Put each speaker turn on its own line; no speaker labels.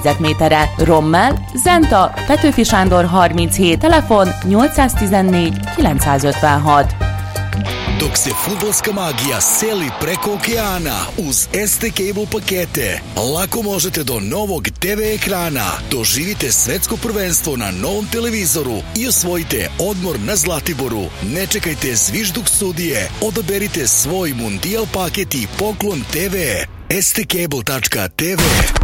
négyzetméterre. Rommel, Zenta, Petőfi Sándor 37, telefon 814 956.
Dok se fudbalska magija seli preko okeana uz ST Cable pakete, lako možete do novog TV ekrana. Doživite svetsko prvenstvo na novom televizoru i osvojite odmor na Zlatiboru. Ne čekajte zvižduk sudije. Odaberite svoj Mundijal paket i Poklon TV. stcable.tv